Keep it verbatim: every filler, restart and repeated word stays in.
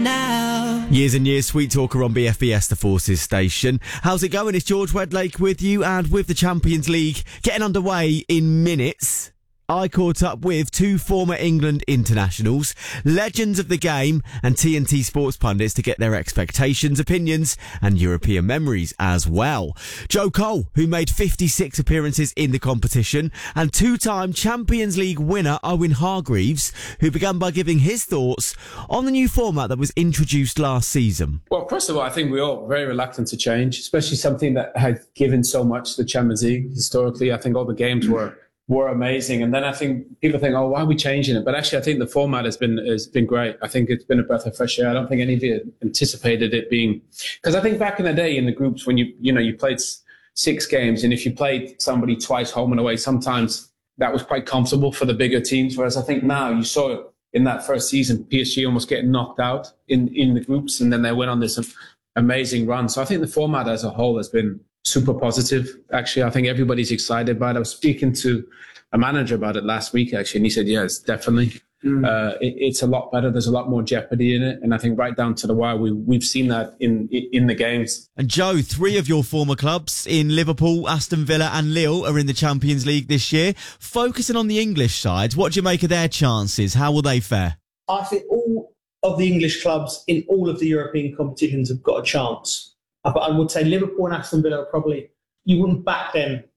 now. Years and years, Sweet Talker on B F B S, the Forces station. How's it going? It's George Wedlake with you, and with the Champions League getting underway in minutes, I caught up with two former England internationals, legends of the game, and T N T sports pundits to get their expectations, opinions, and European memories as well. Joe Cole, who made fifty-six appearances in the competition, and two-time Champions League winner Owen Hargreaves, who began by giving his thoughts on the new format that was introduced last season. Well, first of all, I think we're all very reluctant to change, especially something that had given so much to the Champions League historically. I think all the games were were amazing. And then I think people think, oh, why are we changing it? But actually, I think the format has been has been great. I think it's been a breath of fresh air. I don't think any of you anticipated it being... Because I think back in the day in the groups when you, you know, you played six games, and if you played somebody twice home and away, sometimes that was quite comfortable for the bigger teams. Whereas I think now you saw it in that first season, P S G almost getting knocked out in, in the groups, and then they went on this amazing run. So I think the format as a whole has been super positive. Actually, I think everybody's excited about it. I was speaking to a manager about it last week, actually, and he said, yes, definitely. Mm. Uh, it, it's a lot better. There's a lot more jeopardy in it. And I think right down to the wire, we, we've seen that in in the games. And Joe, three of your former clubs in Liverpool, Aston Villa and Lille are in the Champions League this year. Focusing on the English side, what do you make of their chances? How will they fare? I think all of the English clubs in all of the European competitions have got a chance. I would say Liverpool and Aston Villa are probably, you wouldn't back them